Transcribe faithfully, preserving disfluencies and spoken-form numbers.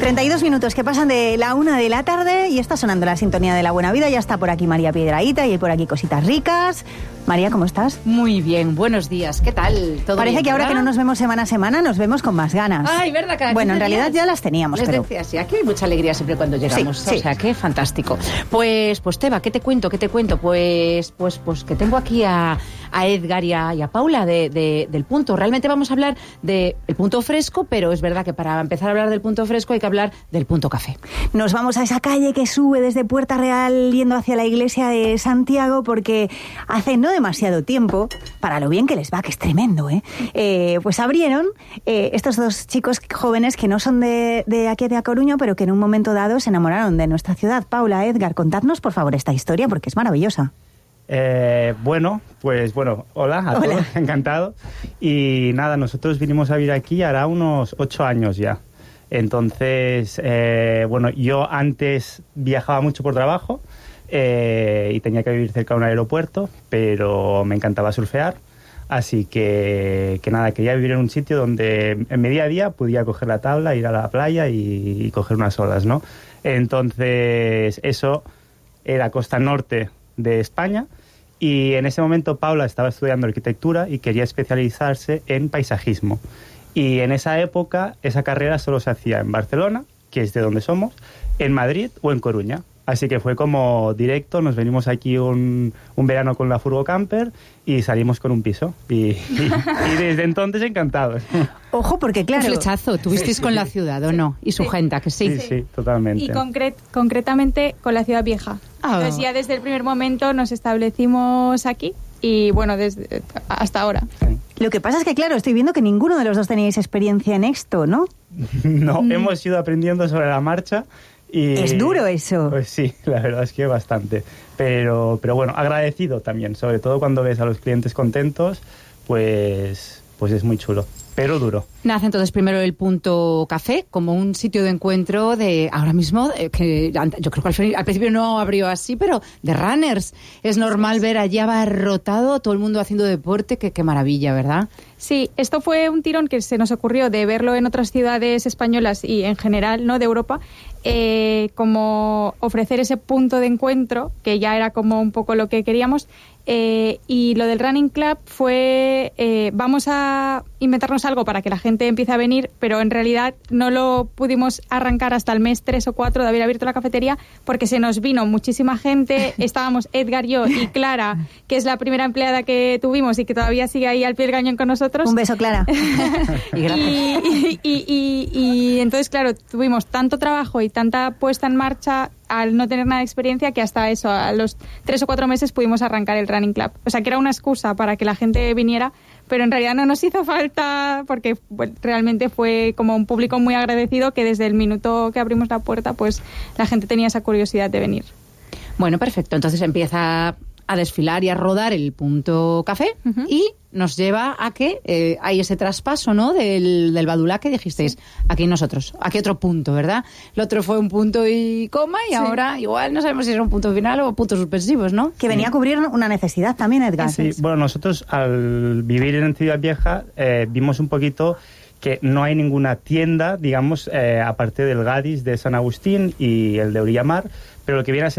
treinta y dos minutos que pasan de la una de la tarde y está sonando la sintonía de La Buena Vida. Ya está por aquí María Piedrahita y hay por aquí cositas ricas. María, ¿cómo estás? Muy bien, buenos días. ¿Qué tal? ¿Todo Parece bien, que ahora verdad? que no nos vemos semana a semana, nos vemos con más ganas. Ay, ¿verdad? Cada bueno, en quince realidad días. ya las teníamos, Les pero... decía, sí, aquí hay mucha alegría siempre cuando llegamos. Sí, sí. O sea, qué fantástico. Pues, pues Teba, ¿qué te cuento? ¿Qué te cuento? Pues, pues, pues que tengo aquí a, a Edgar y a, y a Paula de, de, del Punto. Realmente vamos a hablar del Punto Fresco, pero es verdad que para empezar a hablar del Punto Fresco hay que hablar del Punto Café. Nos vamos a esa calle que sube desde Puerta Real yendo hacia la iglesia de Santiago, porque hace no demasiado tiempo, para lo bien que les va, que es tremendo, ¿eh? eh pues abrieron eh, estos dos chicos jóvenes que no son de, de aquí de A Coruña, pero que en un momento dado se enamoraron de nuestra ciudad. Paula, Edgar, contadnos por favor esta historia, porque es maravillosa. Eh, bueno, pues bueno, hola a Hola. todos, encantado. Y nada, nosotros vinimos a vivir aquí hará unos ocho años ya. Entonces, eh, bueno, yo antes viajaba mucho por trabajo eh, y tenía que vivir cerca de un aeropuerto, pero me encantaba surfear. Así que, que nada, quería vivir en un sitio donde en mi día a día podía coger la tabla, ir a la playa y, y coger unas olas, ¿no? Entonces, eso era costa norte de España. Y en ese momento Paula estaba estudiando arquitectura y quería especializarse en paisajismo. Y en esa época esa carrera solo se hacía en Barcelona, que es de donde somos, en Madrid o en Coruña. Así que fue como directo, nos venimos aquí un, un verano con la furgo camper y salimos con un piso. Y, y, y desde entonces encantados. Ojo, porque claro... Un flechazo, tuvisteis Sí, con sí. la ciudad, ¿o no? Y su Sí. gente, ¿a que sí? Sí, sí, totalmente. Y concret, concretamente con la ciudad vieja. Ah. Entonces ya desde el primer momento nos establecimos aquí y bueno, desde hasta ahora. Lo que pasa es que, claro, estoy viendo que ninguno de los dos teníais experiencia en esto, ¿no? No, Mm. hemos ido aprendiendo sobre la marcha. Y, Es duro eso. Pues sí, la verdad es que bastante. Pero, pero bueno, agradecido también, sobre todo cuando ves a los clientes contentos, pues, pues es muy chulo, pero duro. Nace entonces primero el Punto Café como un sitio de encuentro de, ahora mismo, eh, que yo creo que al, fin- al principio no abrió así, pero de runners. Es normal ver allí abarrotado, todo el mundo haciendo deporte, que qué maravilla, ¿verdad? Sí, esto fue un tirón que se nos ocurrió de verlo en otras ciudades españolas y en general, ¿no?, de Europa, eh, como ofrecer ese punto de encuentro, que ya era como un poco lo que queríamos. Eh, y lo del Running Club fue, eh, vamos a inventarnos algo para que la gente empiece a venir, pero en realidad no lo pudimos arrancar hasta el mes tres o cuatro de haber abierto la cafetería, porque se nos vino muchísima gente. Estábamos Edgar, yo y Clara, que es la primera empleada que tuvimos y que todavía sigue ahí al pie del cañón con nosotros. Un beso, Clara. Y gracias. Y, y, y, y, y entonces, claro, tuvimos tanto trabajo y tanta puesta en marcha al no tener nada de experiencia que hasta eso, a los tres o cuatro meses pudimos arrancar el Running Club. O sea, que era una excusa para que la gente viniera, pero en realidad no nos hizo falta porque bueno, realmente fue como un público muy agradecido que desde el minuto que abrimos la puerta, pues la gente tenía esa curiosidad de venir. Bueno, perfecto. Entonces empieza a desfilar y a rodar el Punto Café. Ujú. Y nos lleva a que eh, hay ese traspaso, ¿no?, del, del Badulá que dijisteis, aquí nosotros, aquí otro punto, ¿verdad? El otro fue un punto y coma y Sí. ahora igual no sabemos si es un punto final o puntos suspensivos, ¿no? Que venía a cubrir una necesidad también, Edgar. Sí, bueno, nosotros al vivir en Ciudad Vieja eh, vimos un poquito que no hay ninguna tienda, digamos, eh, aparte del Gadis de San Agustín y el de Orillamar, pero lo que viene a ser